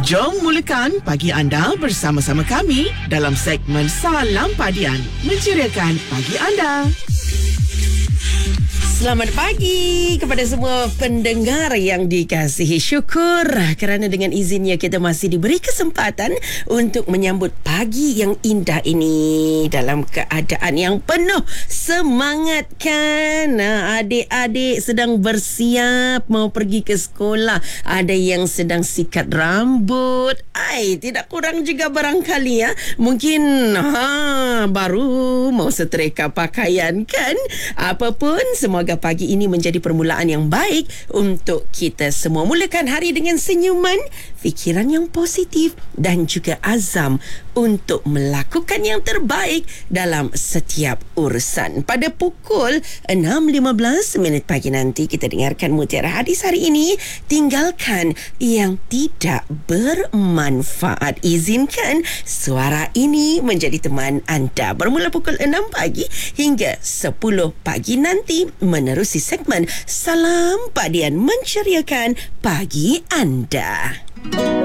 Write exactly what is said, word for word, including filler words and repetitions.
Jom mulakan pagi anda bersama-sama kami dalam segmen Salam Padian, menceriakan pagi anda. Selamat pagi kepada semua pendengar yang dikasihi. Syukur kerana dengan izinnya kita masih diberi kesempatan untuk menyambut pagi yang indah ini dalam keadaan yang penuh semangat kan. Adik-adik sedang bersiap mau pergi ke sekolah. Ada yang sedang sikat rambut. Ai, tidak kurang juga barangkali ya. Mungkin ha, baru mau setrika pakaian kan. Apapun, semoga pagi ini menjadi permulaan yang baik untuk kita semua. Mulakan hari dengan senyuman, fikiran yang positif dan juga azam untuk melakukan yang terbaik dalam setiap urusan. Pada pukul enam lima belas minit pagi nanti kita dengarkan mutiara hadis hari ini, tinggalkan yang tidak bermanfaat. Izinkan suara ini menjadi teman anda bermula pukul enam pagi hingga sepuluh pagi nanti, menerusi segmen Salam Padian, menceriakan pagi anda.